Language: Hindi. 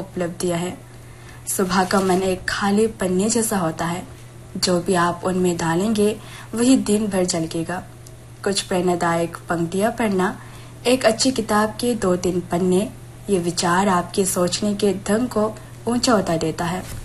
उपलब्धियां हैं। सुबह का मन एक खाली पन्ने जैसा होता है, जो भी आप उनमें डालेंगे वही दिन भर झलकेगा। कुछ प्रेरणादायक पंक्तियां पढ़ना, एक अच्छी किताब के 2-3 पन्ने, ये विचार आपके सोचने के ढंग को ऊंचा उठा देता है।